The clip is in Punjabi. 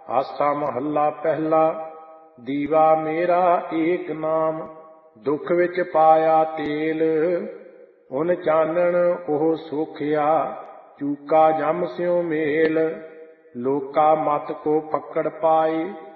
ਆਸਾ ਮਹੱਲਾ ਪਹਿਲਾ। ਦੀਵਾ ਮੇਰਾ ਏਕ ਨਾਮ, ਦੁੱਖ ਵਿੱਚ ਪਾਇਆ ਤੇਲ। ਉਨ ਚਾਨਣ ਉਹ ਸੋਖਿਆ, ਚੂਕਾ ਜਮ ਸਿਉ ਮੇਲ। ਲੋਕਾ ਮਤ ਕੋ ਪਕੜ ਪਾਈ,